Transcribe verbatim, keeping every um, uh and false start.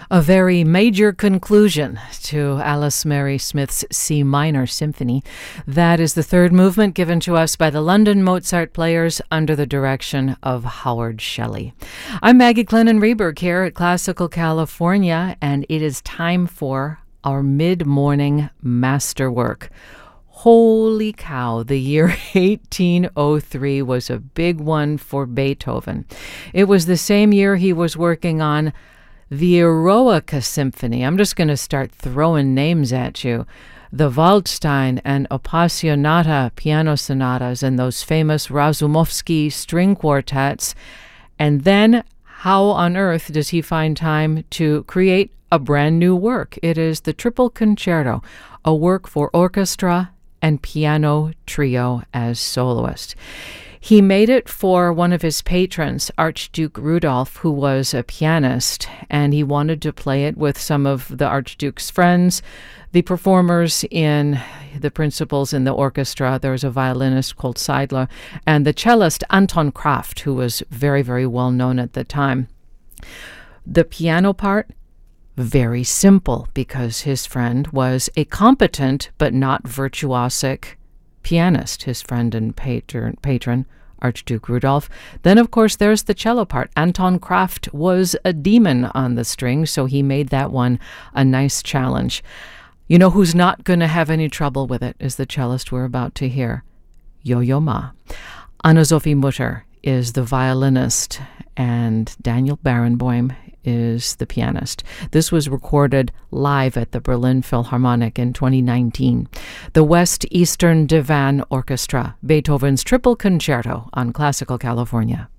A very major conclusion to Alice Mary Smith's C minor symphony. That is the third movement given to us by the London Mozart Players under the direction of Howard Shelley. I'm Maggie Glennon Reberg here at Classical California, and it is time for our mid-morning masterwork. Holy cow, the year eighteen oh three was a big one for Beethoven. It was the same year he was working on the Eroica Symphony. I'm just going to start throwing names at you. The Waldstein and Appassionata piano sonatas and those famous Razumovsky string quartets. And then how on earth does he find time to create a brand new work? It is the Triple Concerto, a work for orchestra and piano trio as soloist. He made it for one of his patrons, Archduke Rudolph, who was a pianist, and he wanted to play it with some of the Archduke's friends, the performers in the principals in the orchestra. There was a violinist called Seidler, and the cellist Anton Kraft, who was very, very well known at the time. The piano part, very simple, because his friend was a competent but not virtuosic pianist, his friend and patron, patron, Archduke Rudolph. Then, of course, there's the cello part. Anton Kraft was a demon on the strings, so he made that one a nice challenge. You know who's not going to have any trouble with it is the cellist we're about to hear, Yo-Yo Ma. Anna-Sophie Mutter is the violinist, and Daniel Barenboim is the pianist. This was recorded live at the Berlin Philharmonic in twenty nineteen. The West Eastern Divan Orchestra, Beethoven's Triple Concerto on Classical California.